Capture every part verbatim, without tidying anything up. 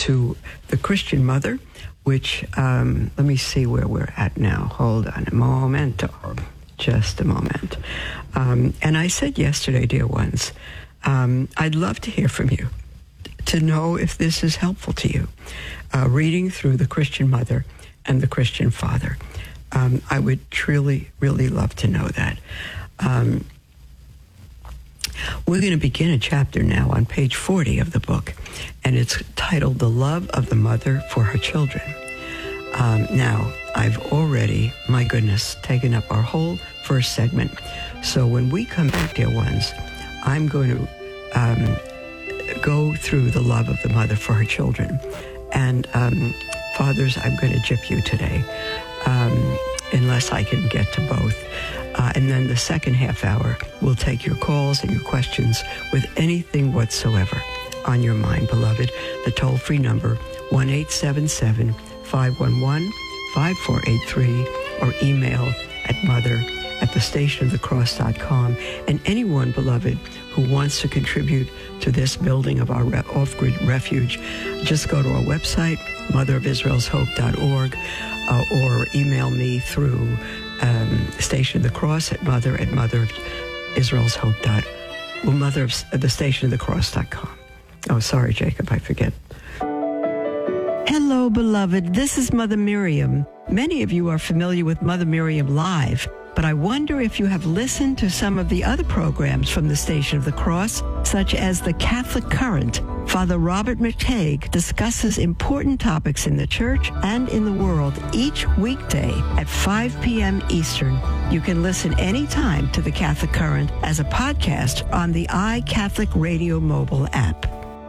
to The Christian Mother, which, um, let me see where we're at now. Hold on a moment. Just a moment. Um, and I said yesterday, dear ones, um, I'd love to hear from you, to know if this is helpful to you, uh, reading through The Christian Mother and The Christian Father. Um, I would truly, really love to know that. Um, we're going to begin a chapter now on page forty of the book, and it's titled The Love of the Mother for Her Children. Um, now, I've already, my goodness, taken up our whole first segment. So when we come back, dear ones, I'm going to um, go through the love of the mother for her children. And um, fathers, I'm going to gyp you today, um, unless I can get to both. Uh, and then the second half hour, we'll take your calls and your questions with anything whatsoever on your mind, beloved. The toll-free number, one eight seven seven, five one one, five four eight three, or email at mother at the station of the cross dot com. And anyone, beloved, who wants to contribute to this building of our re- off-grid refuge, just go to our website, mother of israel's hope dot org, uh, or email me through um, Station of the Cross at mother at mother of israel's hope dot well, mother of the station of the cross dot com. Oh, sorry, Jacob, I forget. Hello, beloved. This is Mother Miriam. Many of you are familiar with Mother Miriam Live, but I wonder if you have listened to some of the other programs from the Station of the Cross, such as The Catholic Current. Father Robert McTague discusses important topics in the church and in the world each weekday at five p.m. Eastern. You can listen anytime to The Catholic Current as a podcast on the iCatholic Radio mobile app.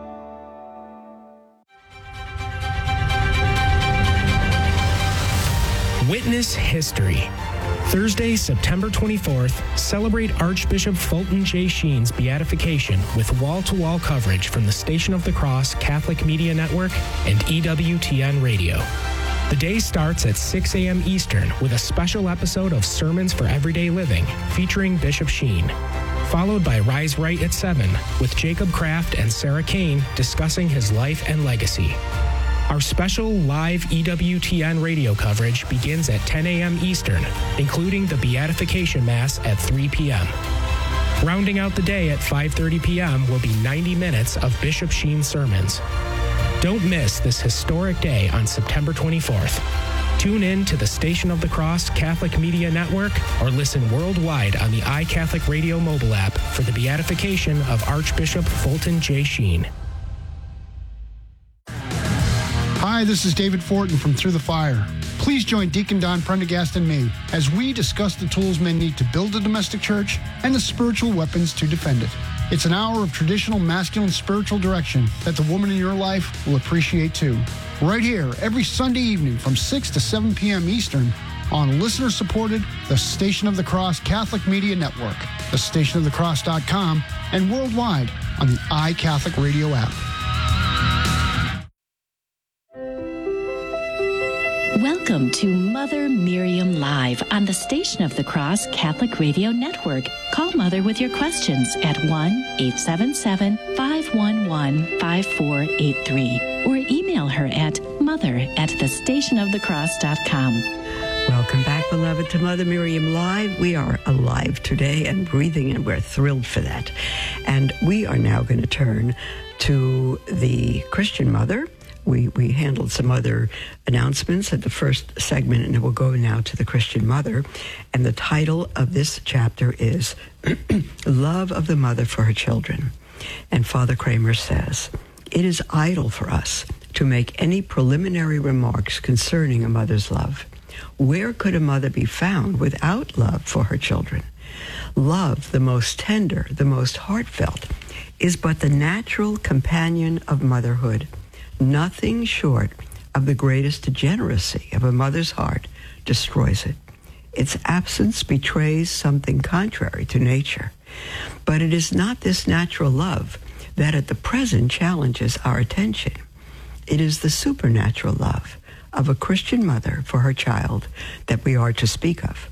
Witness History. Thursday, September twenty-fourth, celebrate Archbishop Fulton J. Sheen's beatification with wall-to-wall coverage from the Station of the Cross Catholic Media Network and E W T N Radio. The day starts at six a.m. Eastern with a special episode of Sermons for Everyday Living featuring Bishop Sheen, followed by Rise Right at seven with Jacob Kraft and Sarah Kane discussing his life and legacy. Our special live E W T N radio coverage begins at ten a.m. Eastern, including the Beatification Mass at three p.m. Rounding out the day at five thirty p.m. will be ninety minutes of Bishop Sheen sermons. Don't miss this historic day on September twenty-fourth. Tune in to the Station of the Cross Catholic Media Network or listen worldwide on the iCatholic Radio mobile app for the beatification of Archbishop Fulton J. Sheen. Hi, this is David Fortin from Through the Fire. Please join Deacon Don Prendergast and me as we discuss the tools men need to build a domestic church and the spiritual weapons to defend it. It's an hour of traditional masculine spiritual direction that the woman in your life will appreciate too. Right here, every Sunday evening from six to seven p.m. Eastern on listener-supported The Station of the Cross Catholic Media Network, the station of the cross dot com, and worldwide on the iCatholic Radio app. Welcome to Mother Miriam Live on the Station of the Cross Catholic Radio Network. Call Mother with your questions at one eight seven seven, five one one, five four eight three or email her at mother at the station of the cross dot com. Welcome back, beloved, to Mother Miriam Live. We are alive today and breathing, and we're thrilled for that. And we are now going to turn to the Christian Mother. We we handled some other announcements at the first segment, and we'll go now to the Christian Mother. And the title of this chapter is Love of the Mother for Her Children. And Father Kramer says, it is idle for us to make any preliminary remarks concerning a mother's love. Where could a mother be found without love for her children? Love, the most tender, the most heartfelt, is but the natural companion of motherhood. Nothing short of the greatest degeneracy of a mother's heart destroys it. Its absence betrays something contrary to nature. But it is not this natural love that at the present challenges our attention. It is the supernatural love of a Christian mother for her child that we are to speak of.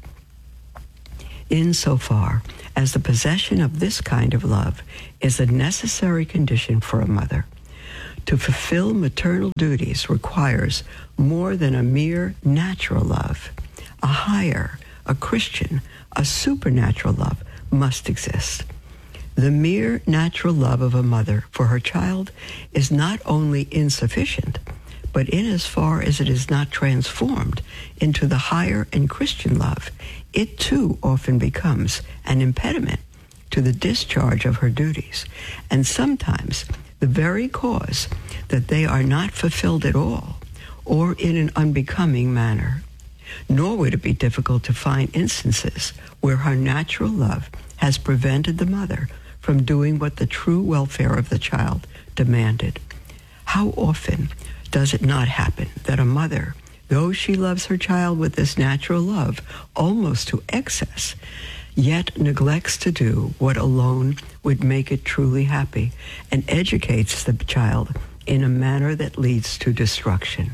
Insofar as the possession of this kind of love is a necessary condition for a mother, To fulfill maternal duties requires more than a mere natural love. A higher, a Christian, a supernatural love must exist. The mere natural love of a mother for her child is not only insufficient, but in as far as it is not transformed into the higher and Christian love, it too often becomes an impediment to the discharge of her duties, and sometimes the very cause that they are not fulfilled at all or in an unbecoming manner. Nor would it be difficult to find instances where her natural love has prevented the mother from doing what the true welfare of the child demanded. How often does it not happen that a mother, though she loves her child with this natural love almost to excess, yet neglects to do what alone would make it truly happy and educates the child in a manner that leads to destruction?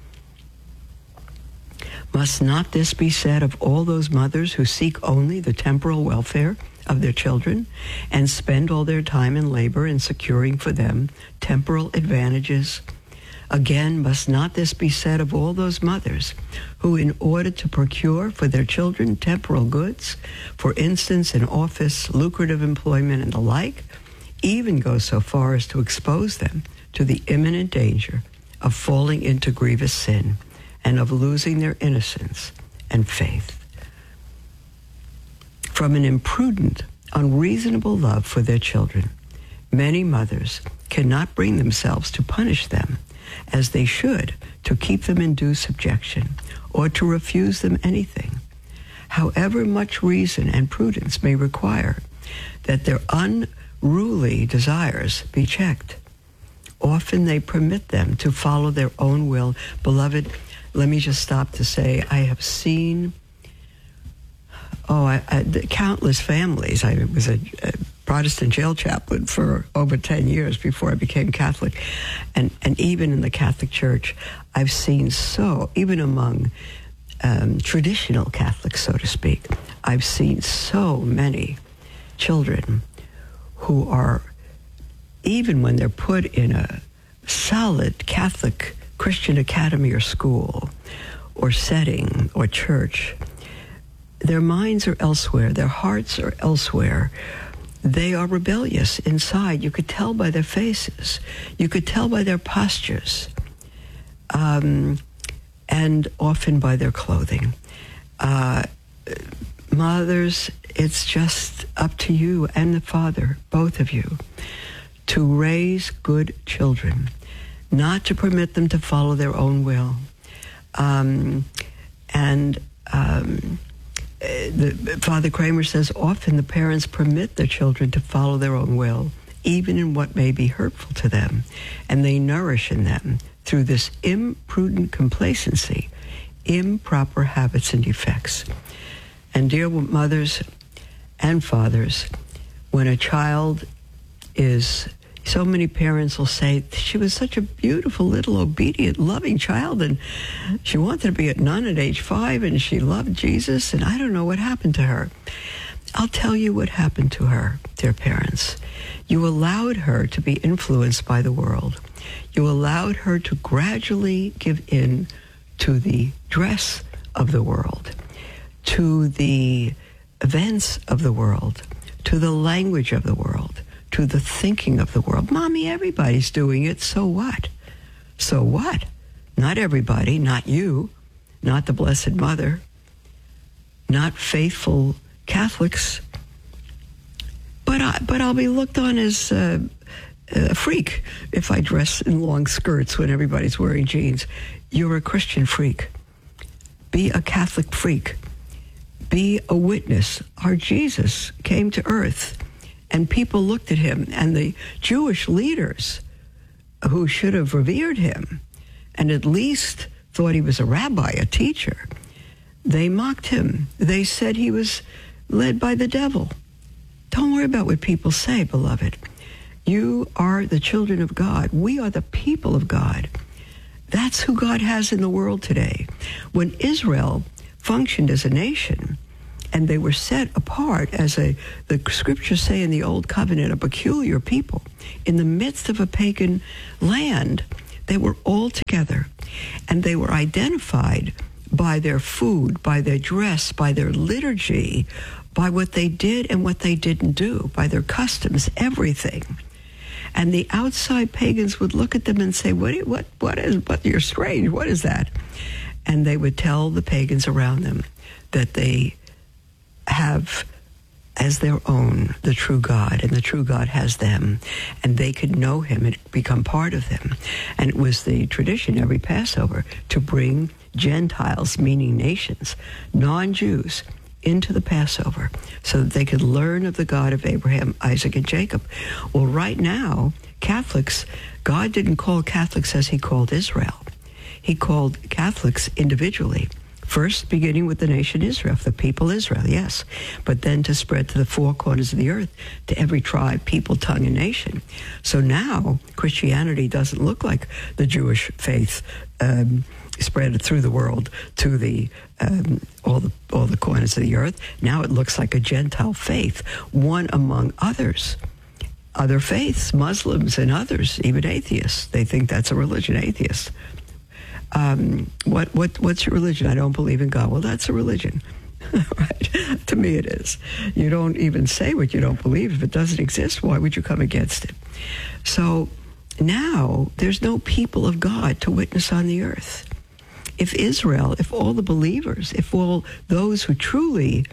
Must not this be said of all those mothers who seek only the temporal welfare of their children and spend all their time and labor in securing for them temporal advantages? Again, must not this be said of all those mothers who, in order to procure for their children temporal goods, for instance, an office, lucrative employment, and the like, even go so far as to expose them to the imminent danger of falling into grievous sin and of losing their innocence and faith? From an imprudent, unreasonable love for their children, many mothers cannot bring themselves to punish them as they should to keep them in due subjection or to refuse them anything, however much reason and prudence may require that their unruly desires be checked. Often they permit them to follow their own will. Beloved, let me just stop to say I have seen Oh, I, I, the countless families. I was a, a Protestant jail chaplain for over ten years before I became Catholic. And, and even in the Catholic Church, I've seen so, even among um, traditional Catholics, so to speak, I've seen so many children who are, even when they're put in a solid Catholic Christian academy or school or setting or church, their minds are elsewhere. Their hearts are elsewhere. They are rebellious inside. You could tell by their faces. You could tell by their postures, um, and often by their clothing. Uh, mothers, it's just up to you and the father, both of you, to raise good children, not to permit them to follow their own will. Um, and... Um, The, Father Kramer says often the parents permit their children to follow their own will, even in what may be hurtful to them, and they nourish in them, through this imprudent complacency, improper habits and defects. And dear mothers and fathers, when a child is, so many parents will say, she was such a beautiful, little, obedient, loving child, and she wanted to be a nun at age five, and she loved Jesus, and I don't know what happened to her. I'll tell you what happened to her, dear parents. You allowed her to be influenced by the world. You allowed her to gradually give in to the dress of the world, to the events of the world, to the language of the world, to the thinking of the world. Mommy, everybody's doing it, so what? So what? Not everybody, not you, not the Blessed Mother, not faithful Catholics. But, I, but I'll be looked on as uh, a freak if I dress in long skirts when everybody's wearing jeans. You're a Christian freak. Be a Catholic freak. Be a witness. Our Jesus came to earth, and people looked at him, and the Jewish leaders who should have revered him and at least thought he was a rabbi, a teacher, they mocked him. They said he was led by the devil. Don't worry about what people say, beloved. You are the children of God. We are the people of God. That's who God has in the world today. When Israel functioned as a nation And they were set apart as a, the scriptures say in the Old Covenant, a peculiar people. In the midst of a pagan land, they were all together, and they were identified by their food, by their dress, by their liturgy, by what they did and what they didn't do, by their customs, everything. And the outside pagans would look at them and say, what, what, what is, what, you're strange, what is that? And they would tell the pagans around them that they have as their own the true God, and the true God has them, and they could know him and become part of them. And it was the tradition every Passover to bring Gentiles, meaning nations, non-Jews, into the Passover so that they could learn of the God of Abraham, Isaac, and Jacob. Well, right now, Catholics, God didn't call Catholics as he called Israel. He called Catholics individually. First, beginning with the nation Israel, the people Israel, yes, but then to spread to the four corners of the earth, to every tribe, people, tongue, and nation. So now Christianity doesn't look like the Jewish faith um, spread through the world to the um, all the all the corners of the earth. Now it looks like a Gentile faith, one among others. Other faiths, Muslims and others, even atheists, they think that's a religion, atheists. Um, what what what's your religion? I don't believe in God. Well, that's a religion, right? To me, it is. You don't even say what you don't believe. If it doesn't exist, why would you come against it? So now there's no people of God to witness on the earth. If Israel, if all the believers, if all those who truly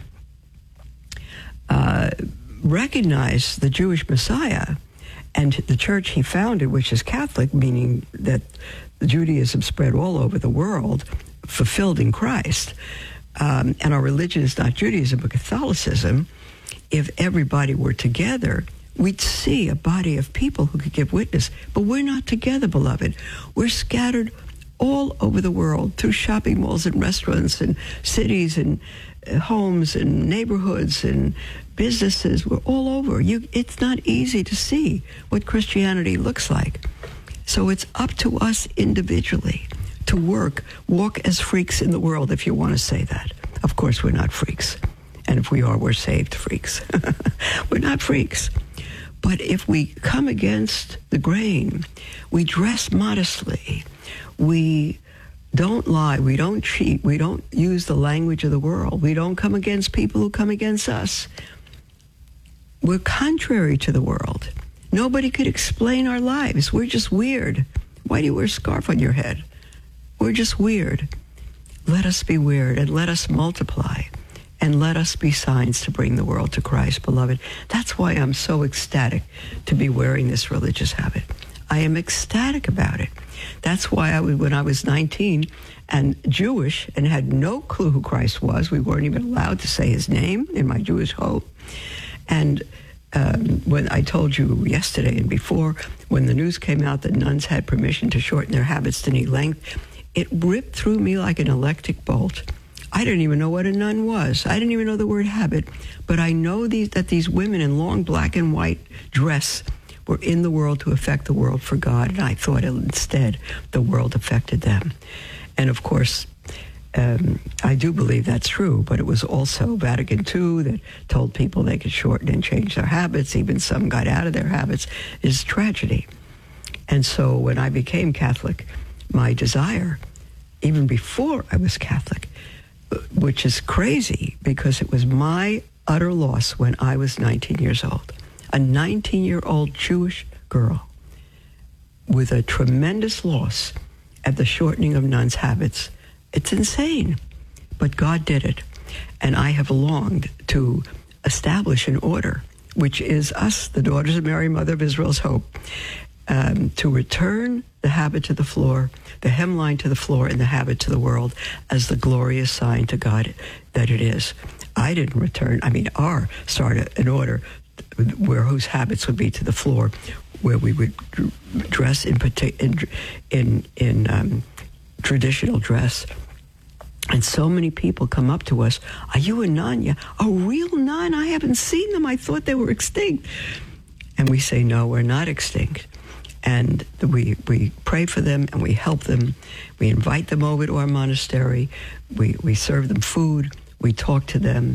uh, recognize the Jewish Messiah and the church he founded, which is Catholic, meaning that Judaism spread all over the world, fulfilled in Christ, um, and our religion is not Judaism but Catholicism, if everybody were together, we'd see a body of people who could give witness. But we're not together, beloved. We're scattered all over the world through shopping malls and restaurants and cities and uh, homes and neighborhoods and businesses. We're all over. You, it's not easy to see what Christianity looks like. So it's up to us individually to work, walk as freaks in the world, if you want to say that. Of course, we're not freaks. And if we are, we're saved freaks. We're not freaks. But if we come against the grain, we dress modestly, we don't lie, we don't cheat, we don't use the language of the world, we don't come against people who come against us. We're contrary to the world. Nobody could explain our lives. We're just weird. Why do you wear a scarf on your head? We're just weird. Let us be weird, and let us multiply, and let us be signs to bring the world to Christ, beloved. That's why I'm so ecstatic to be wearing this religious habit. I am ecstatic about it. That's why I would, when I was nineteen and Jewish and had no clue who Christ was, we weren't even allowed to say his name in my Jewish home. And Um, when I told you yesterday and before, when the news came out that nuns had permission to shorten their habits to knee length, it ripped through me like an electric bolt. I didn't even know what a nun was. I didn't even know the word habit, but I know these, that these women in long black and white dress were in the world to affect the world for God, and I thought instead the world affected them. And of course, Um, I do believe that's true, but it was also Vatican Two that told people they could shorten and change their habits. Even some got out of their habits. Is tragedy. And so when I became Catholic, my desire, even before I was Catholic, which is crazy because it was my utter loss when I was nineteen years old, a nineteen-year-old Jewish girl with a tremendous loss at the shortening of nuns' habits. It's insane, but God did it. And I have longed to establish an order, which is us, the Daughters of Mary, Mother of Israel's Hope, um, to return the habit to the floor, the hemline to the floor, and the habit to the world as the glorious sign to God that it is. I didn't return, I mean, our started an order where whose habits would be to the floor, where we would dress in in in, in um, traditional dress. And so many people come up to us, are you a nun? Yeah, a real nun? I haven't seen them. I thought they were extinct. And we say, no, we're not extinct. And we we pray for them and we help them. We invite them over to our monastery. We, we serve them food. We talk to them.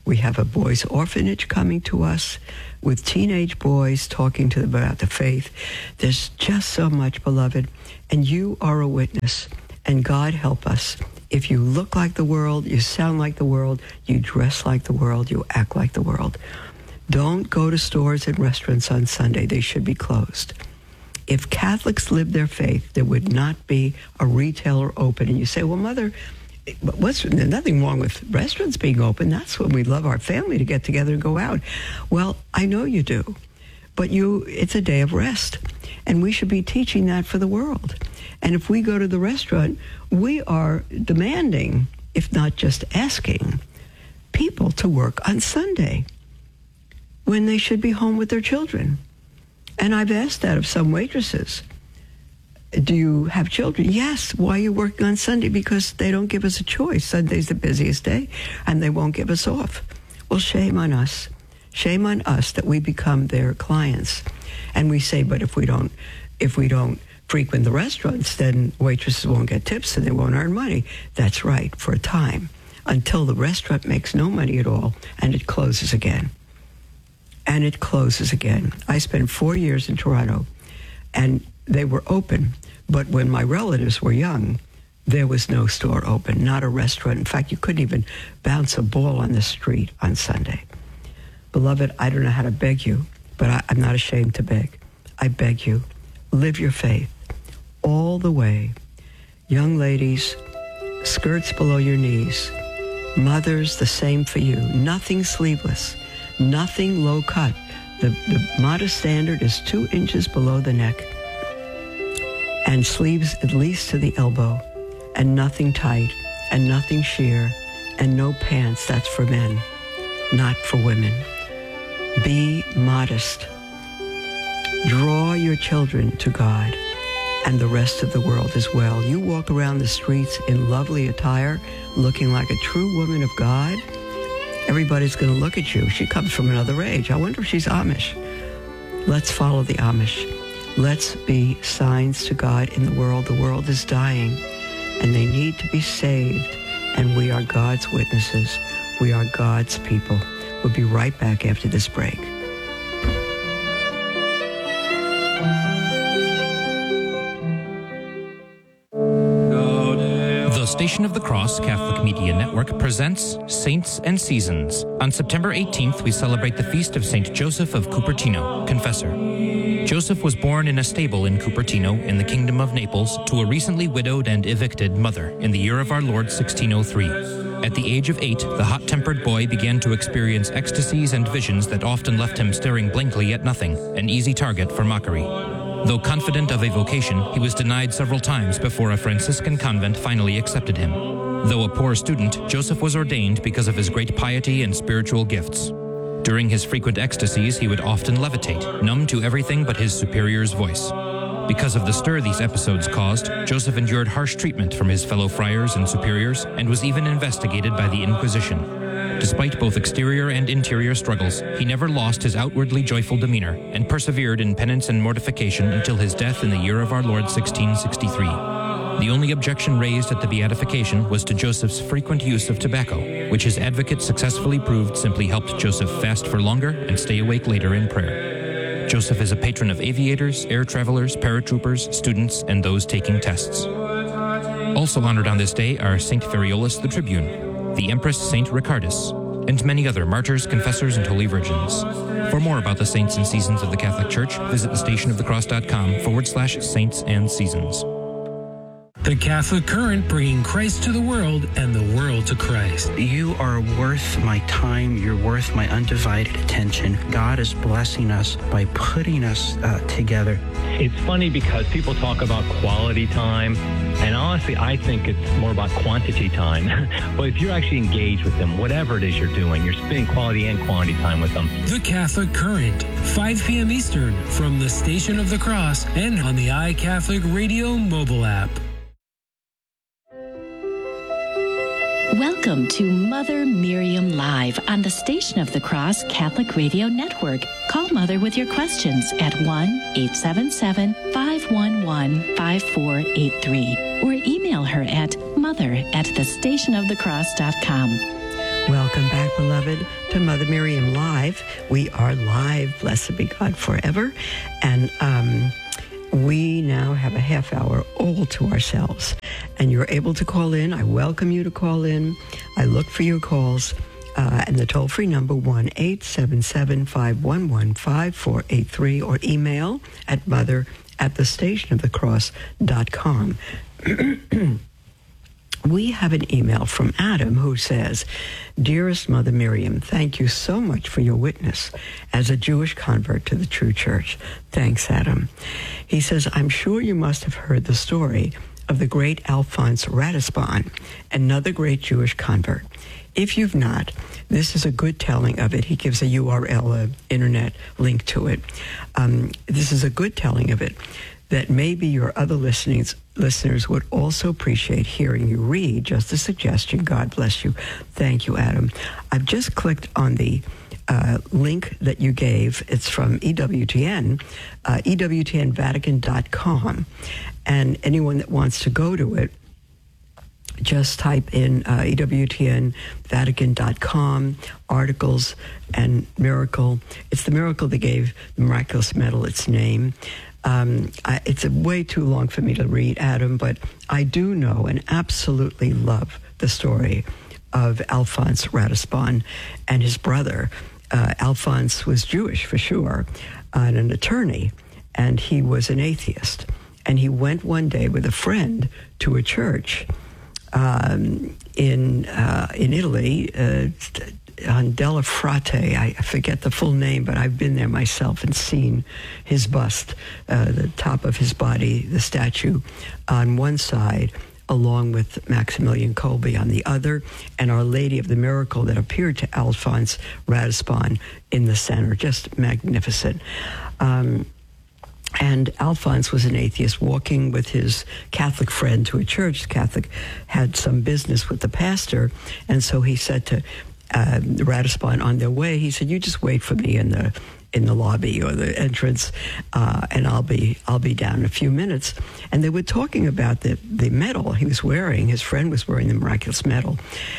We have a boys' orphanage coming to us with teenage boys talking to them about the faith. There's just so much, beloved. And you are a witness. And God help us. If you look like the world, you sound like the world, you dress like the world, you act like the world. Don't go to stores and restaurants on Sunday. They should be closed. If Catholics lived their faith, there would not be a retailer open. And you say, well, Mother, what's, there's nothing wrong with restaurants being open. That's when we love our family to get together and go out. Well, I know you do. But you, it's a day of rest. And we should be teaching that for the world. And if we go to the restaurant, we are demanding, if not just asking, people to work on Sunday when they should be home with their children. And I've asked that of some waitresses. Do you have children? Yes. Why are you working on Sunday? Because they don't give us a choice. Sunday's the busiest day, and they won't give us off. Well, shame on us. Shame on us that we become their clients. And we say, but if we don't, if we don't frequent the restaurants, then waitresses won't get tips and they won't earn money. That's right, for a time, until the restaurant makes no money at all and it closes again. And it closes again. I spent four years in Toronto, and they were open, but when my relatives were young, there was no store open, not a restaurant. In fact, you couldn't even bounce a ball on the street on Sunday. Beloved, I don't know how to beg you, but I, I'm not ashamed to beg. I beg you, live your faith all the way. Young ladies, skirts below your knees. Mothers, the same for you. Nothing sleeveless, nothing low cut. The, the modest standard is two inches below the neck, and sleeves at least to the elbow, and nothing tight, and nothing sheer, and no pants. That's for men, not for women. Be modest. Draw your children to God and the rest of the world as well. You walk around the streets in lovely attire, looking like a true woman of God, everybody's going to look at you. She comes from another age. I wonder if she's Amish. Let's follow the Amish. Let's be signs to God in the world. The world is dying, and they need to be saved, and we are God's witnesses. We are God's people. We'll be right back after this break. The Station of the Cross Catholic Media Network presents Saints and Seasons. On September eighteenth, we celebrate the feast of Saint Joseph of Cupertino, Confessor. Joseph was born in a stable in Cupertino in the Kingdom of Naples to a recently widowed and evicted mother in the year of our Lord sixteen oh three. At the age of eight, the hot-tempered boy began to experience ecstasies and visions that often left him staring blankly at nothing, an easy target for mockery. Though confident of a vocation, he was denied several times before a Franciscan convent finally accepted him. Though a poor student, Joseph was ordained because of his great piety and spiritual gifts. During his frequent ecstasies, he would often levitate, numb to everything but his superior's voice. Because of the stir these episodes caused, Joseph endured harsh treatment from his fellow friars and superiors and was even investigated by the Inquisition. Despite both exterior and interior struggles, he never lost his outwardly joyful demeanor and persevered in penance and mortification until his death in the year of our Lord sixteen sixty-three. The only objection raised at the beatification was to Joseph's frequent use of tobacco, which his advocate successfully proved simply helped Joseph fast for longer and stay awake later in prayer. Joseph is a patron of aviators, air travelers, paratroopers, students, and those taking tests. Also honored on this day are Saint Feriolus the Tribune, the Empress Saint Ricardus, and many other martyrs, confessors, and holy virgins. For more about the saints and seasons of the Catholic Church, visit thestationofthecross.com forward slash saints and seasons. The Catholic Current, bringing Christ to the world and the world to Christ. You are worth my time. You're worth my undivided attention. God is blessing us by putting us uh, together. It's funny because people talk about quality time, and honestly, I think it's more about quantity time. But if you're actually engaged with them, whatever it is you're doing, you're spending quality and quantity time with them. The Catholic Current, five p.m. Eastern, from the Station of the Cross and on the iCatholic Radio mobile app. Welcome to Mother Miriam Live on the Station of the Cross Catholic Radio Network. Call Mother with your questions at one eight seven seven, five one one, five four eight three or email her at mother at thestationofthecross dot com. Welcome back, beloved, to Mother Miriam Live. We are live, blessed be God forever. And um, we now have a half hour all to ourselves. And you're able to call in. I welcome you to call in. I look for your calls. Uh, and the toll-free number, one eight seven seven, five one one, five four eight three, or email at mother at the station of the cross dot com. We have an email from Adam who says, "Dearest Mother Miriam, thank you so much for your witness as a Jewish convert to the true church." Thanks, Adam. He says, "I'm sure you must have heard the story of the great Alphonse Ratisbon, another great Jewish convert. If you've not, this is a good telling of it." He gives a U R L, an internet link to it. Um, this is a good telling of it that maybe your other listenings, listeners would also appreciate hearing you read. Just a suggestion. God bless you. Thank you, Adam. I've just clicked on the uh, link that you gave. It's from E W T N, uh, E W T N Vatican dot com. And anyone that wants to go to it, just type in uh, E W T N Vatican dot com, articles and miracle. It's the miracle that gave the miraculous medal its name. Um, I, it's a way too long for me to read, Adam, but I do know and absolutely love the story of Alphonse Ratisbon and his brother. Uh, Alphonse was Jewish, for sure, and an attorney, and he was an atheist. And he went one day with a friend to a church um, in uh, in Italy, uh, on Della Frate. I forget the full name, but I've been there myself and seen his bust, uh, the top of his body, the statue on one side, along with Maximilian Kolbe on the other, and Our Lady of the Miracle that appeared to Alphonse Ratisbon in the center. Just magnificent. Um, And Alphonse was an atheist walking with his Catholic friend to a church. The Catholic had some business with the pastor, and so he said to uh, Ratisbon on their way, he said, "You just wait for me in the in the lobby or the entrance, uh, and I'll be I'll be down in a few minutes." And they were talking about the the medal he was wearing. His friend was wearing the miraculous medal,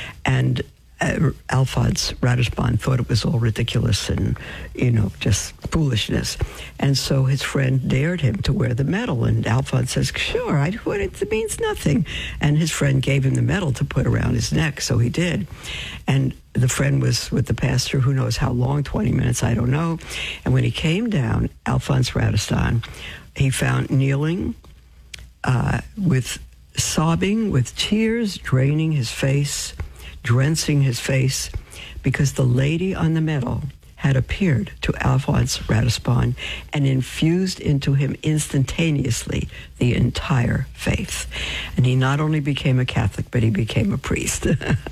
and Uh, Alphonse Ratisbon thought it was all ridiculous and, you know, just foolishness. And so his friend dared him to wear the medal. And Alphonse says, "Sure, I, what, it means nothing." And his friend gave him the medal to put around his neck, so he did. And the friend was with the pastor, who knows how long, twenty minutes, I don't know. And when he came down, Alphonse Ratisbon, he found kneeling uh, with sobbing, with tears draining his face, drenching his face, because the lady on the medal had appeared to Alphonse Ratisbon and infused into him instantaneously the entire faith. And he not only became a Catholic, but he became a priest.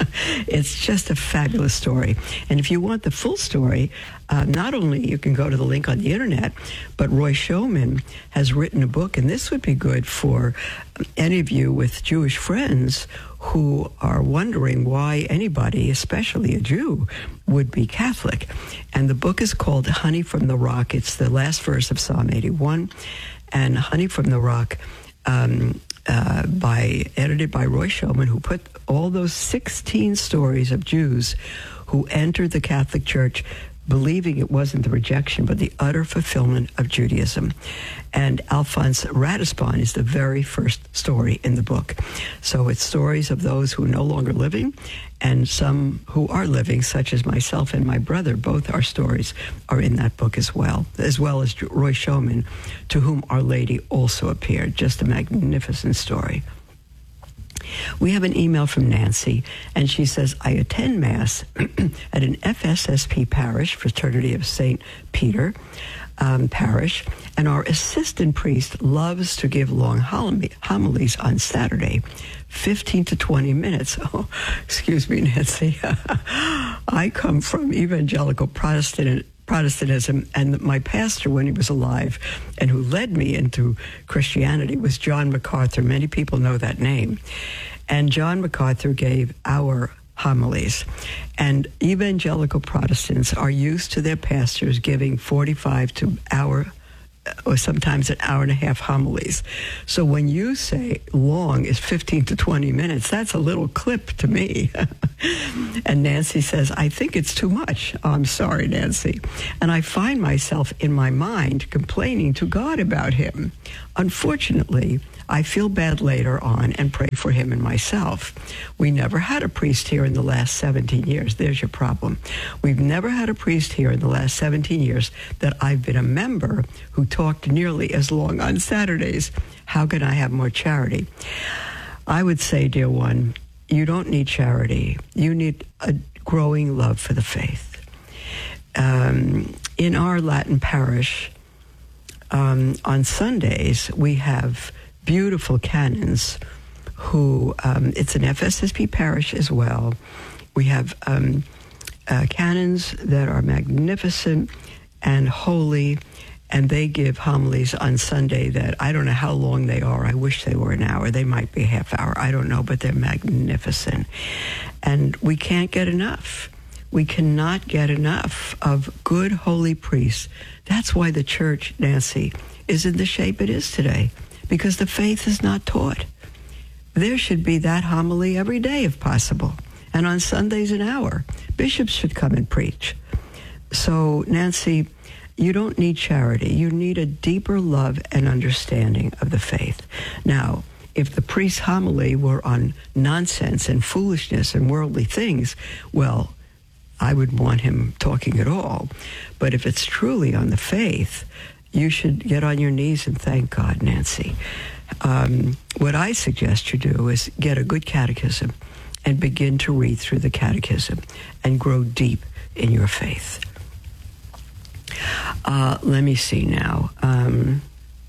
It's just a fabulous story. And if you want the full story, uh, not only you can go to the link on the internet, but Roy Schoeman has written a book, and this would be good for any of you with Jewish friends who are wondering why anybody, especially a Jew, would be Catholic. And the book is called Honey from the Rock. It's the last verse of Psalm eighty-one. And Honey from the Rock, um, uh, by edited by Roy Schoeman, who put all those sixteen stories of Jews who entered the Catholic Church believing it wasn't the rejection, but the utter fulfillment of Judaism. And Alphonse Ratisbon is the very first story in the book. So it's stories of those who are no longer living and some who are living, such as myself and my brother. Both our stories are in that book as well, as well as Roy Schoeman, to whom Our Lady also appeared. Just a magnificent story. We have an email from Nancy, and she says, "I attend Mass at an F S S P parish, Fraternity of Saint Peter um, parish, and our assistant priest loves to give long hom- homilies on Saturday, fifteen to twenty minutes. Oh, excuse me, Nancy. I come from evangelical Protestant Protestantism, and my pastor, when he was alive and who led me into Christianity, was John MacArthur. Many people know that name. And John MacArthur gave our homilies. And evangelical Protestants are used to their pastors giving forty-five to hour or sometimes an hour and a half homilies. So when you say long is fifteen to twenty minutes, that's a little clip to me. And Nancy says, I think it's too much. Oh, I'm sorry, Nancy. And I find myself in my mind complaining to God about him. Unfortunately, I feel bad later on and pray for him and myself. We never had a priest here in the last seventeen years. There's your problem. We've never had a priest here in the last seventeen years that I've been a member who talked nearly as long on Saturdays. How can I have more charity? I would say, dear one, you don't need charity. You need a growing love for the faith. Um, in our Latin parish, um, on Sundays, we have beautiful canons who, um, it's an F S S P parish as well. We have um, uh, canons that are magnificent and holy, and they give homilies on Sunday that I don't know how long they are. I wish they were an hour. They might be a half hour. I don't know, but they're magnificent. And we can't get enough. We cannot get enough of good, holy priests. That's why the church, Nancy, is in the shape it is today, because the faith is not taught. There should be that homily every day if possible, and on Sundays an hour. Bishops should come and preach. So, Nancy, you don't need charity. You need a deeper love and understanding of the faith. Now, if the priest's homily were on nonsense and foolishness and worldly things, well, I would want him talking at all. But if it's truly on the faith, you should get on your knees and thank God, Nancy. Um, what I suggest you do is get a good catechism and begin to read through the catechism and grow deep in your faith. Uh, let me see now. Um,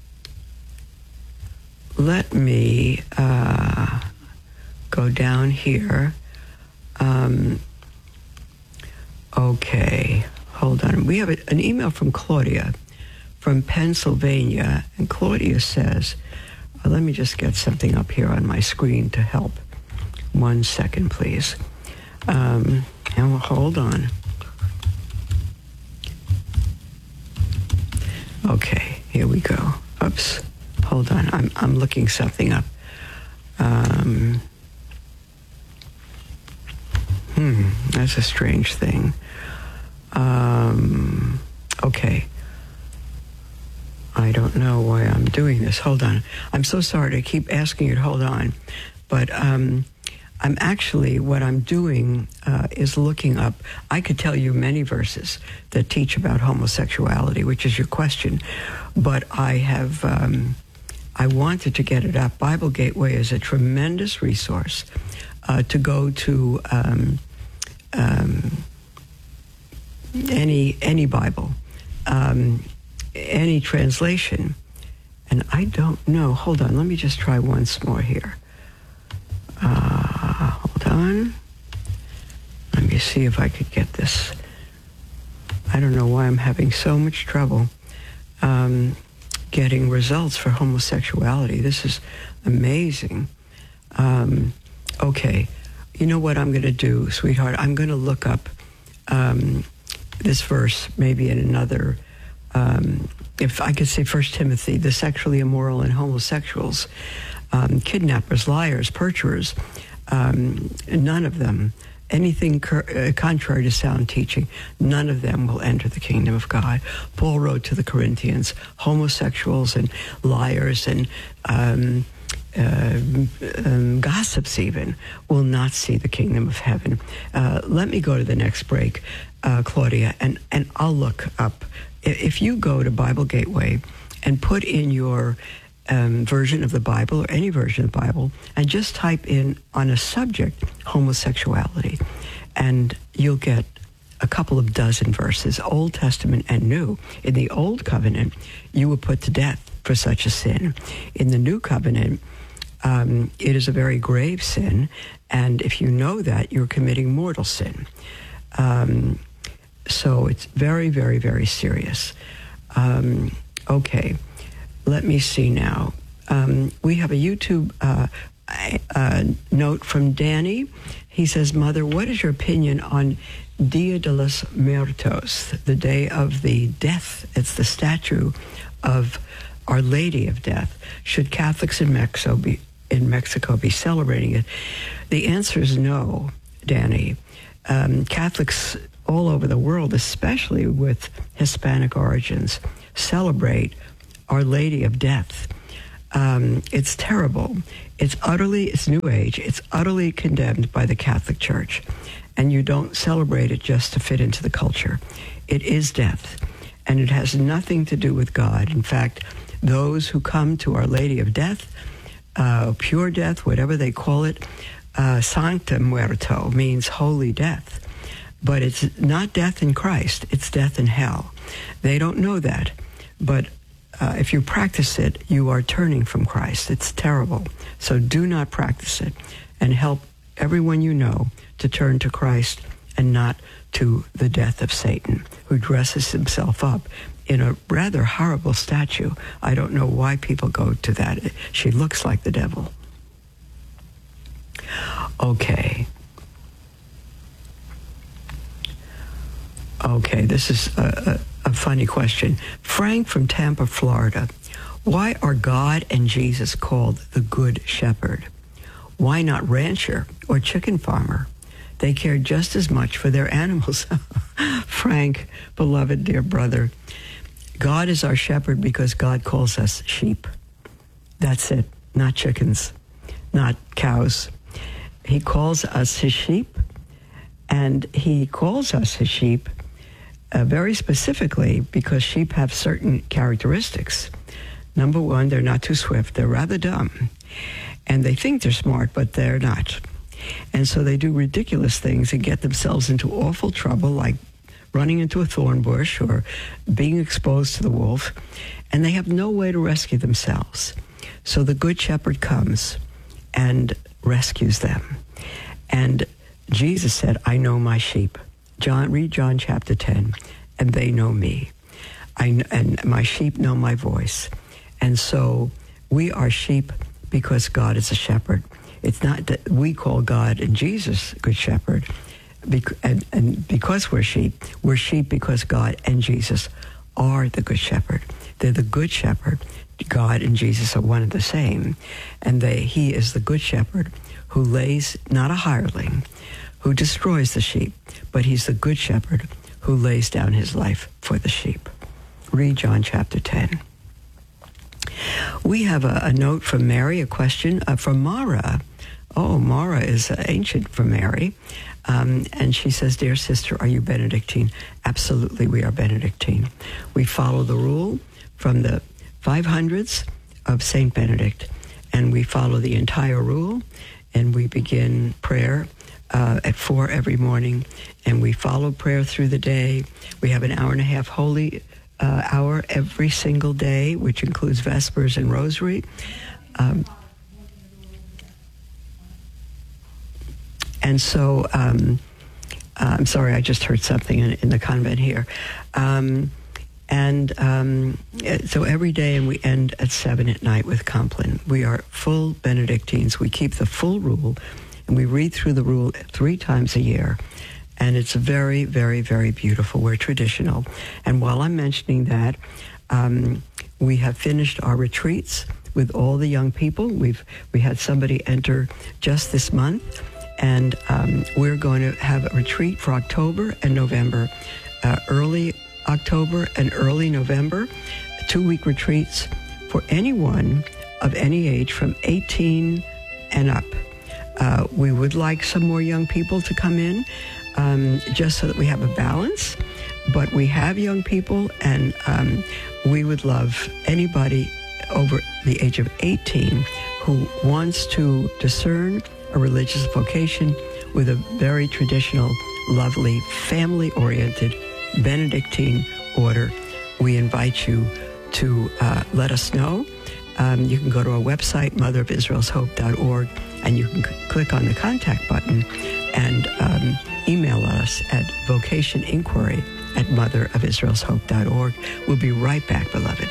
let me uh, go down here. Um, okay, hold on. We have a, an email from Claudia from Pennsylvania, and Claudia says, uh, let me just get something up here on my screen to help. One second, please. Um, and we'll hold on. Okay, here we go. Oops, hold on. I'm I'm looking something up. Um, hmm, that's a strange thing. Um, okay. I don't know why I'm doing this. Hold on. I'm so sorry to keep asking you to hold on. But um, I'm actually, what I'm doing uh, is looking up, I could tell you many verses that teach about homosexuality, which is your question. But I have, um, I wanted to get it up. Bible Gateway is a tremendous resource uh, to go to um, um, any, any Bible. Um, any translation, and I don't know. Hold on, let me just try once more here. Uh, hold on. Let me see if I could get this. I don't know why I'm having so much trouble um, getting results for homosexuality. This is amazing. Um, okay, you know what I'm going to do, sweetheart? I'm going to look up um, this verse maybe in another Um, if I could say First Timothy, the sexually immoral and homosexuals, um, kidnappers, liars, perjurers, um, none of them, anything cur- uh, contrary to sound teaching, none of them will enter the kingdom of God. Paul wrote to the Corinthians, homosexuals and liars and um, uh, um, gossips even will not see the kingdom of heaven. Uh, let me go to the next break, uh, Claudia, and, and I'll look up. If you go to Bible Gateway and put in your um, version of the Bible or any version of the Bible and just type in on a subject homosexuality, and you'll get a couple of dozen verses, Old Testament and New. In the Old Covenant, you were put to death for such a sin. In the New Covenant, um, it is a very grave sin, and if you know that, you're committing mortal sin. Um So it's very, very, very serious. Um, okay, let me see now. Um, we have a YouTube uh, uh, note from Danny. He says, Mother, what is your opinion on Dia de los Muertos, the day of the death? It's the statue of Our Lady of Death. Should Catholics in Mexico be in Mexico be celebrating it? The answer is no, Danny. Um, Catholics all over the world, especially with Hispanic origins, celebrate Our Lady of Death. Um, it's terrible. It's utterly, it's New Age. It's utterly condemned by the Catholic Church. And you don't celebrate it just to fit into the culture. It is death. And it has nothing to do with God. In fact, those who come to Our Lady of Death, uh, pure death, whatever they call it, uh, Sancta Muerto means holy death. But it's not death in Christ. It's death in hell. They don't know that. But Uh, if you practice it, you are turning from Christ. It's terrible. So do not practice it, and help everyone you know to turn to Christ and not to the death of Satan, who dresses himself up in a rather horrible statue. I don't know why people go to that. She looks like the devil. Okay. Okay, this is a, a A funny question. Frank from Tampa, Florida. Why are God and Jesus called the Good Shepherd? Why not rancher or chicken farmer? They care just as much for their animals. Frank, beloved dear brother, God is our shepherd because God calls us sheep. That's it. Not chickens, not cows. He calls us his sheep, and he calls us his sheep Uh, very specifically because sheep have certain characteristics. Number one, they're not too swift. They're rather dumb. And they think they're smart, but they're not. And so they do ridiculous things and get themselves into awful trouble, like running into a thorn bush or being exposed to the wolf. And they have no way to rescue themselves. So the Good Shepherd comes and rescues them. And Jesus said, I know my sheep. John, read John chapter ten, and they know me. I, and my sheep know my voice. And so we are sheep because God is a shepherd. It's not that we call God and Jesus Good Shepherd, and, and because we're sheep, we're sheep because God and Jesus are the Good Shepherd. They're the Good Shepherd. God and Jesus are one and the same. And they, he is the Good Shepherd who lays, not a hireling, who destroys the sheep, but he's the Good Shepherd who lays down his life for the sheep. Read John chapter ten. We have a, a note from Mary, a question uh, from Mara. Oh, Mara is uh, ancient for Mary. Um, and she says, dear sister, are you Benedictine? Absolutely, we are Benedictine. We follow the rule from the five hundreds of Saint Benedict, and we follow the entire rule, and we begin prayer Uh, at four every morning, and we follow prayer through the day. We have an hour and a half holy uh, hour every single day, which includes Vespers and Rosary. Um, and so, um, uh, I'm sorry, I just heard something in, in the convent here. Um, and um, so every day, and we end at seven at night with Compline. We are full Benedictines. We keep the full rule. And we read through the rule three times a year. And it's very, very, very beautiful. We're traditional. And while I'm mentioning that, um, we have finished our retreats with all the young people. We've we had somebody enter just this month. And um, we're going to have a retreat for October and November, uh, early October and early November, two-week retreats for anyone of any age from eighteen and up. Uh, we would like some more young people to come in, um, just so that we have a balance. But we have young people, and um, we would love anybody over the age of eighteen who wants to discern a religious vocation with a very traditional, lovely, family-oriented Benedictine order. We invite you to uh, let us know. Um, you can go to our website, mother of israel's hope dot org, and you can c- click on the contact button and um, email us at vocation inquiry at mother of israel's hope dot org. We'll be right back, beloved.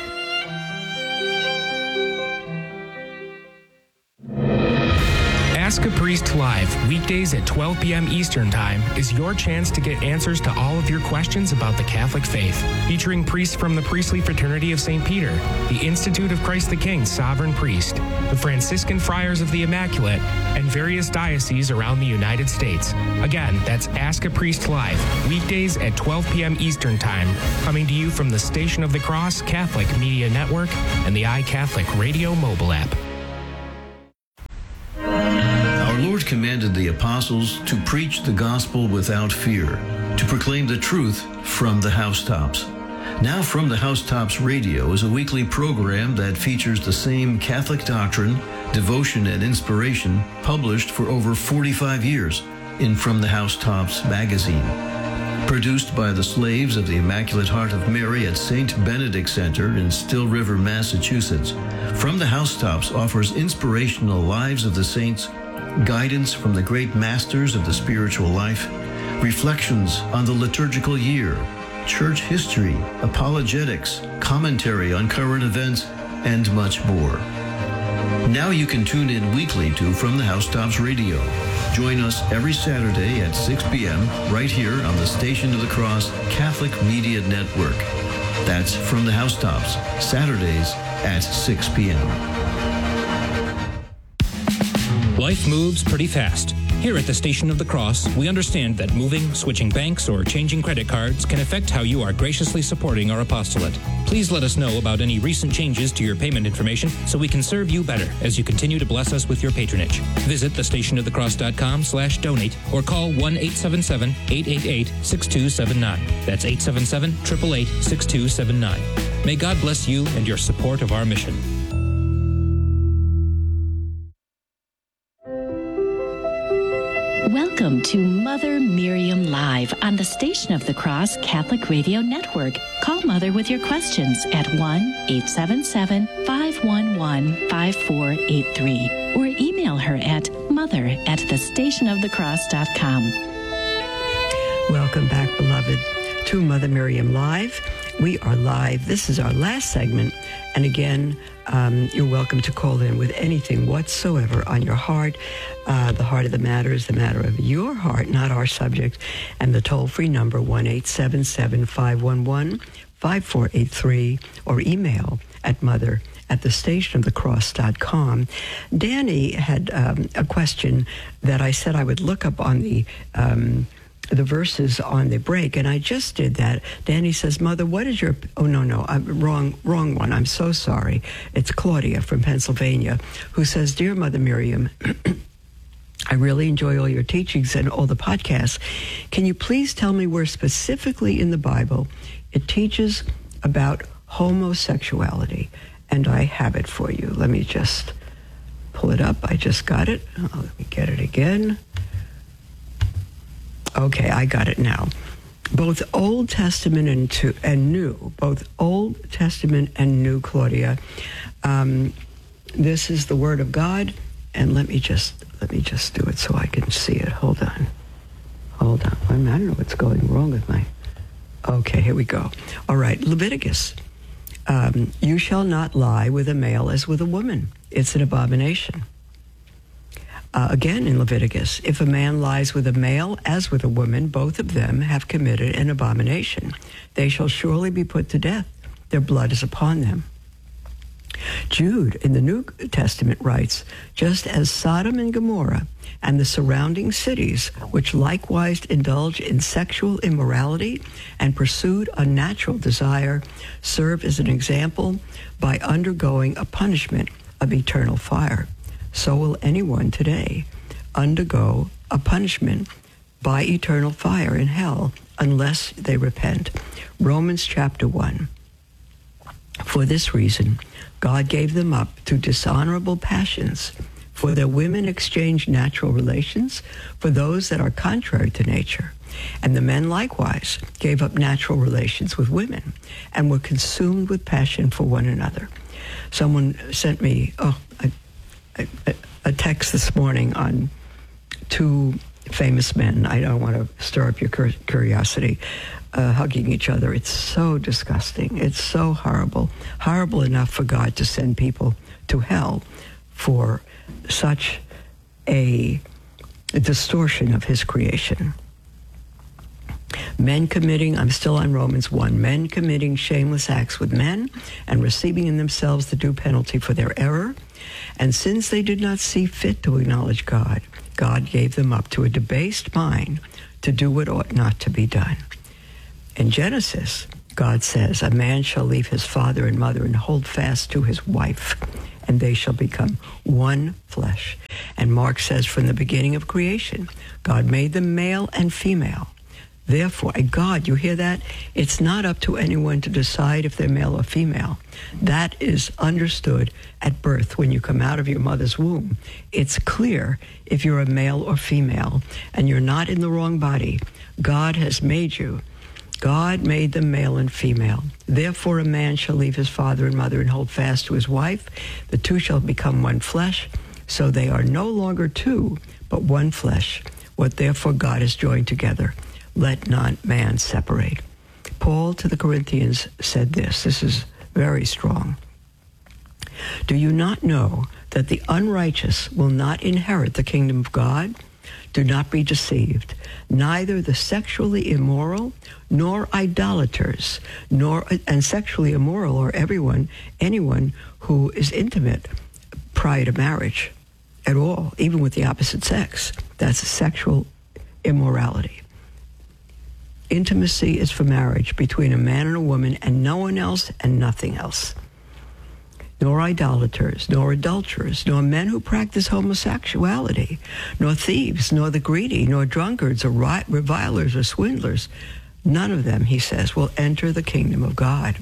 Ask Ask a Priest Live, weekdays at twelve p.m. Eastern Time, is your chance to get answers to all of your questions about the Catholic faith. Featuring priests from the Priestly Fraternity of Saint Peter, the Institute of Christ the King Sovereign Priest, the Franciscan Friars of the Immaculate, and various dioceses around the United States. Again, that's Ask a Priest Live, weekdays at twelve p.m. Eastern Time, coming to you from the Station of the Cross Catholic Media Network and the iCatholic Radio mobile app. Our Lord commanded the apostles to preach the gospel without fear, to proclaim the truth from the housetops. Now From the Housetops Radio is a weekly program that features the same Catholic doctrine, devotion, and inspiration published for over forty-five years in From the Housetops magazine. Produced by the slaves of the Immaculate Heart of Mary at Saint Benedict Center in Still River, Massachusetts, From the Housetops offers inspirational lives of the saints, guidance from the great masters of the spiritual life, reflections on the liturgical year, church history, apologetics, commentary on current events, and much more. Now you can tune in weekly to From the Housetops Radio. Join us every Saturday at six p.m. right here on the Station of the Cross Catholic Media Network. That's From the Housetops, Saturdays at six p.m. Life moves pretty fast. Here at the Station of the Cross, we understand that moving, switching banks, or changing credit cards can affect how you are graciously supporting our apostolate. Please let us know about any recent changes to your payment information so we can serve you better as you continue to bless us with your patronage. Visit the station of the cross dot com slash donate or call one eight seven seven, eight eight eight, six two seven nine. That's eight seven seven, eight eight eight, six two seven nine. May God bless you and your support of our mission. Welcome to Mother Miriam Live on the Station of the Cross Catholic Radio Network. Call Mother with your questions at one eight seven seven, five one one, five four eight three or email her at mother at the station of the cross dot com. Welcome back, beloved, to Mother Miriam Live. We are live. This is our last segment. And again, um, you're welcome to call in with anything whatsoever on your heart. Uh, the heart of the matter is the matter of your heart, not our subject. And the toll-free number, one eight seven seven, five one one, five four eight three, or email at mother at the station of the cross dot com. Danny had um, a question that I said I would look up on the... Um, the verses on the break, and I just did that. Danny says, Mother, what is your... Oh, no, no, I'm wrong, wrong one. I'm so sorry. It's Claudia from Pennsylvania, who says, Dear Mother Miriam, I really enjoy all your teachings and all the podcasts. Can you please tell me where specifically in the Bible it teaches about homosexuality? And I have it for you. Let me just pull it up. I just got it. Oh, let me get it again. Okay, I got it now. Both Old Testament and, to, and New, both Old Testament and New, Claudia. Um, this is the Word of God, and let me just let me just do it so I can see it. Hold on, hold on. I don't know what's going wrong with my. Okay, here we go. All right, Leviticus. Um, you shall not lie with a male as with a woman. It's an abomination. Uh, again, in Leviticus, if a man lies with a male as with a woman, both of them have committed an abomination. They shall surely be put to death. Their blood is upon them. Jude, in the New Testament, writes, just as Sodom and Gomorrah and the surrounding cities, which likewise indulge in sexual immorality and pursued unnatural desire, serve as an example by undergoing a punishment of eternal fire, so will anyone today undergo a punishment by eternal fire in hell unless they repent. Romans chapter one. For this reason, God gave them up to dishonorable passions. For their women exchanged natural relations for those that are contrary to nature. And the men likewise gave up natural relations with women and were consumed with passion for one another. Someone sent me, oh, I, I, a text this morning on two famous men. I don't want to stir up your cur- curiosity, uh, hugging each other. It's so disgusting. It's so horrible. Horrible enough for God to send people to hell for such a, a distortion of his creation. Men committing, I'm still on Romans one, men committing shameless acts with men and receiving in themselves the due penalty for their error. And since they did not see fit to acknowledge God, God gave them up to a debased mind to do what ought not to be done. In Genesis, God says, a man shall leave his father and mother and hold fast to his wife, and they shall become one flesh. And Mark says, from the beginning of creation, God made them male and female. Therefore, God, you hear that? It's not up to anyone to decide if they're male or female. That is understood at birth when you come out of your mother's womb. It's clear if you're a male or female, and you're not in the wrong body. God has made you. God made them male and female. Therefore, a man shall leave his father and mother and hold fast to his wife. The two shall become one flesh. So they are no longer two, but one flesh. What therefore God has joined together, let not man separate. Paul to the Corinthians said this. This is very strong. Do you not know that the unrighteous will not inherit the kingdom of God? Do not be deceived. Neither the sexually immoral, nor idolaters, nor and sexually immoral, or everyone, anyone who is intimate prior to marriage at all, even with the opposite sex. That's sexual immorality. Intimacy is for marriage between a man and a woman and no one else and nothing else. Nor idolaters, nor adulterers, nor men who practice homosexuality, nor thieves, nor the greedy, nor drunkards, or revilers, or swindlers. None of them, he says, will enter the kingdom of God.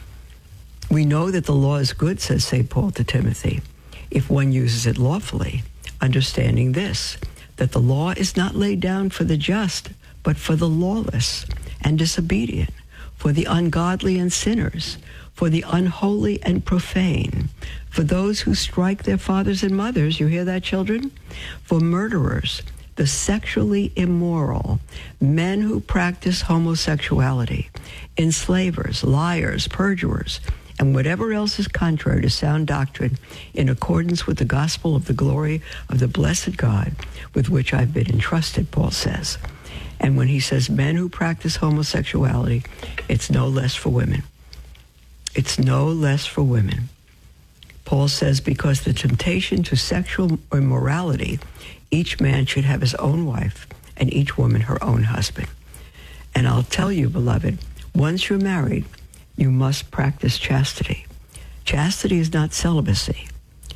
We know that the law is good, says Saint Paul to Timothy, if one uses it lawfully, understanding this, that the law is not laid down for the just, but for the lawless and disobedient, for the ungodly and sinners, for the unholy and profane, for those who strike their fathers and mothers, you hear that, children? For murderers, the sexually immoral, men who practice homosexuality, enslavers, liars, perjurers, and whatever else is contrary to sound doctrine in accordance with the gospel of the glory of the blessed God with which I've been entrusted, Paul says. And when he says men who practice homosexuality, it's no less for women. It's no less for women. Paul says because the temptation to sexual immorality, each man should have his own wife and each woman her own husband. And I'll tell you, beloved, once you're married, you must practice chastity. Chastity is not celibacy.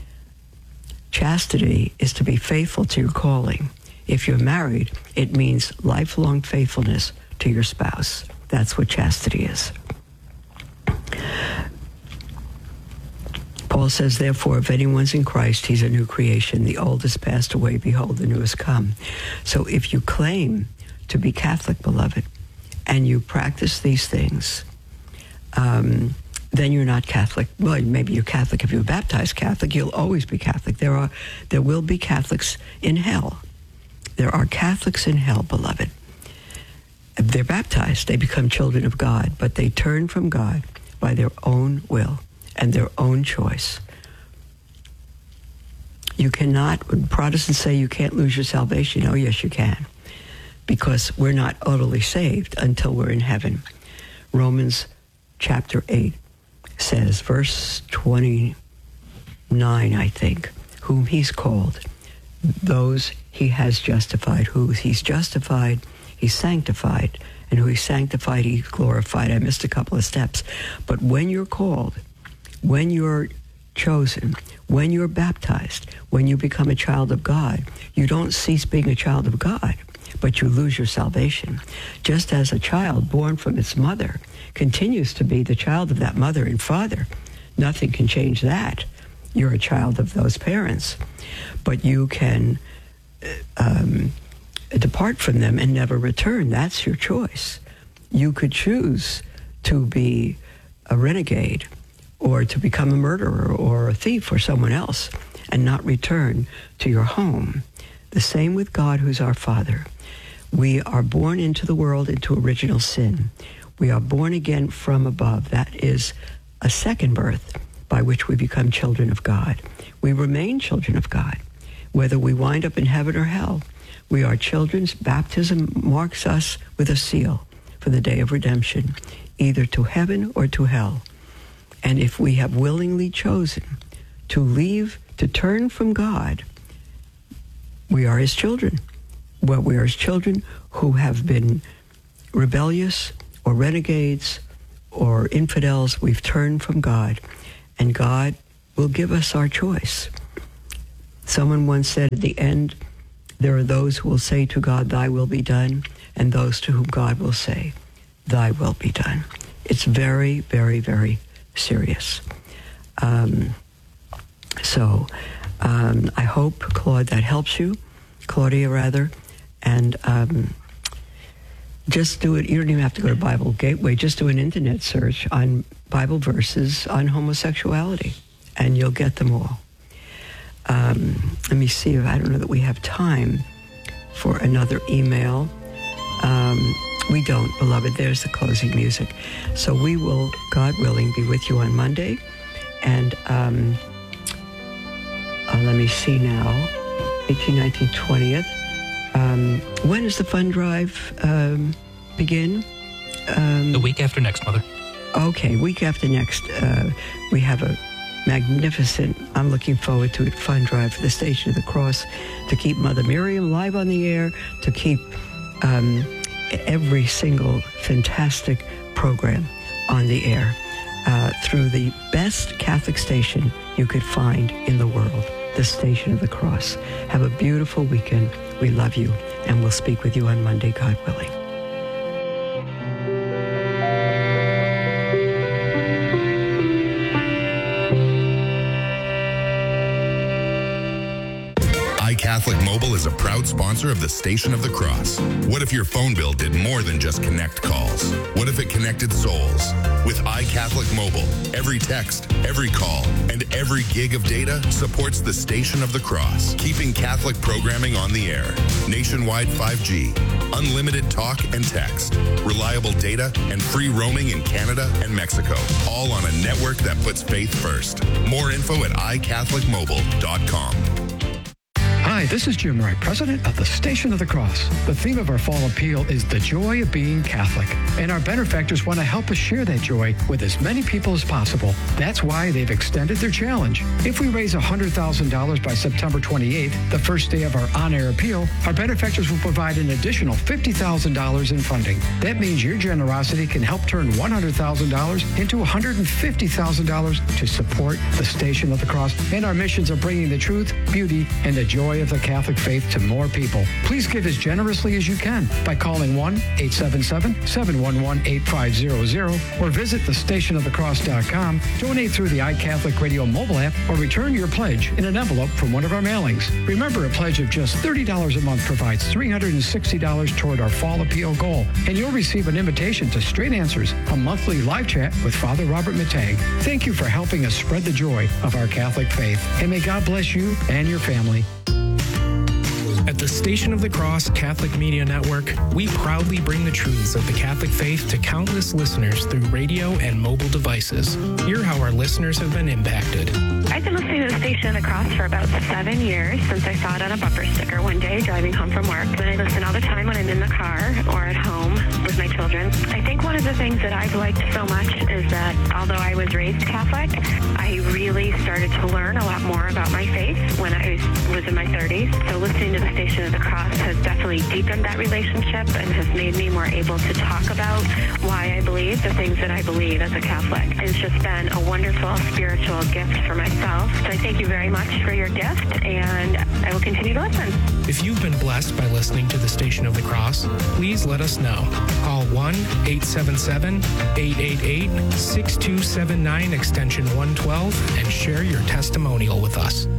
Chastity is to be faithful to your calling. If you're married, it means lifelong faithfulness to your spouse. That's what chastity is. Paul says, therefore, if anyone's in Christ, he's a new creation. The old has passed away. Behold, the new has come. So if you claim to be Catholic, beloved, and you practice these things, um, then you're not Catholic. Well, maybe you're Catholic. If you're baptized Catholic, you'll always be Catholic. There are, there will be Catholics in hell. There are Catholics in hell, beloved. If they're baptized, they become children of God, but they turn from God by their own will and their own choice. You cannot, when Protestants say you can't lose your salvation, oh yes you can, because we're not utterly saved until we're in heaven. Romans chapter eight says, verse twenty-nine, I think, whom he's called, those he has justified. Who he's justified, he's sanctified, and who he's sanctified, he's glorified. I missed a couple of steps. But when you're called, when you're chosen, when you're baptized, when you become a child of God, you don't cease being a child of God, but you lose your salvation. Just as a child born from its mother continues to be the child of that mother and father, nothing can change that. You're a child of those parents. But you can um, depart from them and never return. That's your choice. You could choose to be a renegade or to become a murderer or a thief or someone else and not return to your home. The same with God, who's our Father. We are born into the world into original sin. We are born again from above. That is a second birth by which we become children of God. We remain children of God. whether we wind up in heaven or hell. We are children. Baptism marks us with a seal for the day of redemption, either to heaven or to hell. And if we have willingly chosen to leave, to turn from God, we are his children. Well, we are his children who have been rebellious or renegades or infidels. We've turned from God, and God will give us our choice. Someone once said at the end, there are those who will say to God, thy will be done, and those to whom God will say, thy will be done. It's very, very, very serious. Um, so um, I hope, Claude, that helps you, Claudia, rather, and um, just do it. You don't even have to go to Bible Gateway. Just do an internet search on Bible verses on homosexuality, and you'll get them all. Um, let me see if I don't know that we have time for another email. Um, we don't, beloved. There's the closing music. So we will, God willing, be with you on Monday. And um, uh, let me see now, eighteen, nineteen, twentieth. Um, when does the fund drive um, begin? Um, the week after next, Mother. Okay, week after next. Uh, we have a magnificent, I'm looking forward to it, fund drive for the Station of the Cross, to keep Mother Miriam live on the air, to keep um, every single fantastic program on the air uh, through the best Catholic station you could find in the world, the Station of the Cross. Have a beautiful weekend. We love you, and we'll speak with you on Monday, God willing. iCatholic Mobile is a proud sponsor of the Station of the Cross. What if your phone bill did more than just connect calls? What if it connected souls? With iCatholic Mobile, every text, every call, and every gig of data supports the Station of the Cross, keeping Catholic programming on the air. Nationwide five G, unlimited talk and text, reliable data, and free roaming in Canada and Mexico, all on a network that puts faith first. More info at i catholic mobile dot com. Hi, this is Jim Wright, president of the Station of the Cross. The theme of our fall appeal is the joy of being Catholic, and our benefactors want to help us share that joy with as many people as possible. That's why they've extended their challenge. If we raise one hundred thousand dollars by September twenty-eighth, the first day of our on-air appeal, our benefactors will provide an additional fifty thousand dollars in funding. That means your generosity can help turn one hundred thousand dollars into one hundred fifty thousand dollars to support the Station of the Cross and our missions of bringing the truth, beauty, and the joy of the Catholic faith to more people. Please give as generously as you can by calling one eight seven seven, seven one one, eight five zero zero or visit the station of the cross dot com, donate through the iCatholic Radio mobile app, or return your pledge in an envelope from one of our mailings. Remember, a pledge of just thirty dollars a month provides three hundred sixty dollars toward our fall appeal goal, and you'll receive an invitation to Straight Answers, a monthly live chat with Father Robert Matag. Thank you for helping us spread the joy of our Catholic faith, and may God bless you and your family. At the Station of the Cross Catholic Media Network, we proudly bring the truths of the Catholic faith to countless listeners through radio and mobile devices. Hear how our listeners have been impacted. I've been listening to the Station of the Cross for about seven years, since I saw it on a bumper sticker one day driving home from work. And I listen all the time when I'm in the car or at home with my children. I think one of the things that I've liked so much is that although I was raised Catholic, I really started to learn a lot more about my faith when I was, was in my thirties. So listening to the Station of the Cross has definitely deepened that relationship and has made me more able to talk about why I believe the things that I believe as a Catholic. It's just been a wonderful spiritual gift for myself. So I thank you very much for your gift, and I will continue to listen. If you've been blessed by listening to the Station of the Cross, please let us know. Call one eight seven seven, eight eight eight, six two seven nine extension one twelve and share your testimonial with us.